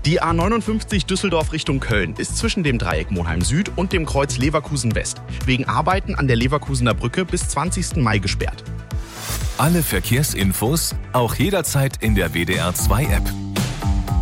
Die A59 Düsseldorf Richtung Köln ist zwischen dem Dreieck Monheim Süd und dem Kreuz Leverkusen West wegen Arbeiten an der Leverkusener Brücke bis 20. Mai gesperrt. Alle Verkehrsinfos auch jederzeit in der WDR 2 App.